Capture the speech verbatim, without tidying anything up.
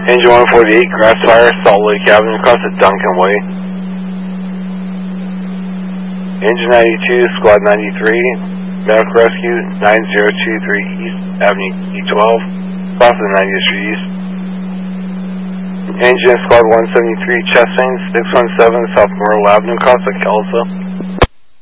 Engine one forty-eight, grass fire, Salt Lake Avenue, across at Duncan Way. Engine ninety-two, Squad ninety-three, Medical Rescue, nine zero two three East Avenue E twelve, across the ninetieth Street East. Engine Squad one seventy-three, Chastain, six one seven South Memorial Avenue, across at Kelso.